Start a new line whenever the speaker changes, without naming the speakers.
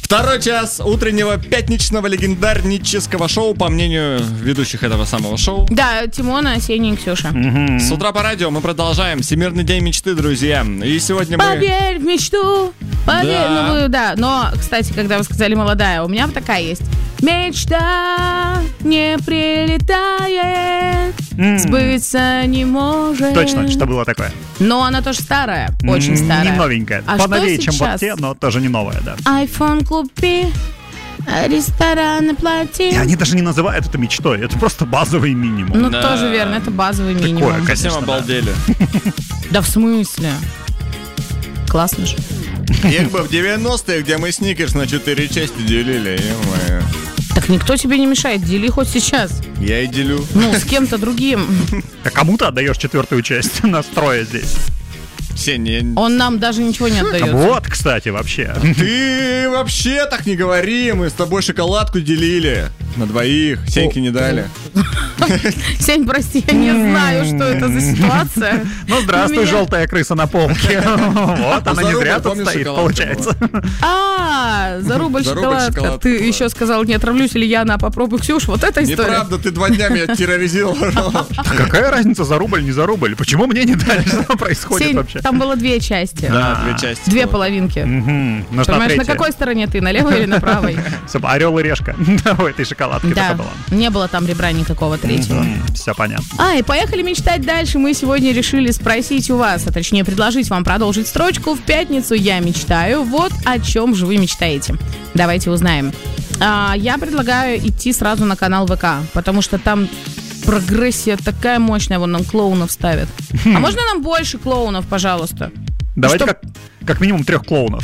Второй час утреннего пятничного легендарнического шоу, по мнению ведущих этого самого шоу.
Да, Тимона, Сеня и Ксюша.
С утра по радио мы продолжаем. Всемирный день мечты, друзья. И сегодня мы...
Поверь в мечту, поверь.
Да.
Ну, да. Но, кстати, когда вы сказали молодая, у меня такая есть. Мечта не прилетает, сбыться не может.
Точно, что было такое.
Но она тоже старая, очень старая.
Не новенькая.
А
Поновее,
что
чем в
сейчас?
акте, но тоже не новая, да.
Айфон купи, рестораны плати.
И они даже не называют это мечтой, это просто базовый минимум.
Ну,
Да.
тоже верно, это базовый
Такое,
минимум.
конечно.
Совсем обалдели.
Да в смысле? Классно же.
Их бы в 90-е, где мы сникерс на 4 части делили, ё-моё.
Так никто тебе не мешает, дели хоть сейчас.
Я и делю.
Ну, с кем-то другим.
А кому-то отдаешь четвертую часть настроя здесь.
Сеня,
Он нам даже ничего не отдает.
Вот, кстати, вообще.
ты вообще так не говори. Мы с тобой шоколадку делили на двоих. Сеньке не дали.
Сень, прости, я не знаю, что это за ситуация.
Ну, здравствуй,
Меня-
желтая крыса на полке. Вот, она не
За
зря
рубль,
тут
помнишь,
стоит,
шоколадка
получается.
За рубль
За рубль
шоколадка.
шоколадка
Ты
была.
еще сказал, не отравлюсь ли я на попробуй, Ксюш. Вот эта история.
Неправда, ты 2 дня меня терроризировал.
А какая разница, за рубль, не за рубль? Почему мне не дали? Что происходит
Сень,
вообще?
там было 2 части.
Да, 2 части.
2
было.
половинки.
Нужна
Понимаешь, на
третья.
какой стороне ты? На левой или на правой?
Орел и решка. Да, у этой шоколадки
Да,
только была.
не было там ребра никакого третьего.
Все понятно.
И поехали мечтать дальше. Мы сегодня решили спросить у вас, а точнее предложить вам продолжить строчку. В пятницу я мечтаю. Вот о чем же вы мечтаете. Давайте узнаем. Я предлагаю идти сразу на канал ВК, потому что там прогрессия такая мощная. Вон нам клоунов ставят. А можно нам больше клоунов, пожалуйста?
Давайте
Чтоб-
как минимум 3 клоунов.